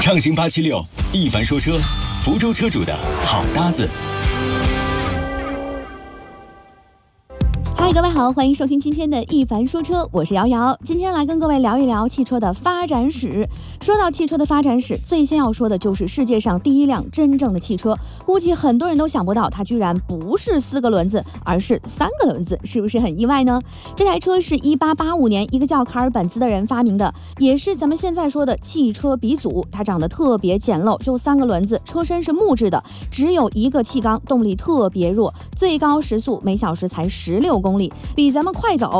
畅行876，一凡说车，福州车主的好搭子。 嗨，各位好，欢迎收听今天的一凡说车，我是瑶瑶。今天来跟各位聊一聊汽车的发展史。说到汽车的发展史，最先要说的就是世界上第一辆真正的汽车。估计很多人都想不到，它居然不是4个轮子，而是3个轮子，是不是很意外呢？这台车是1885年一个叫卡尔本兹的人发明的，也是咱们现在说的汽车鼻祖。它长得特别简陋，就3个轮子，车身是木质的，只有1个气缸，动力特别弱，最高时速每小时才16公里，比咱们快走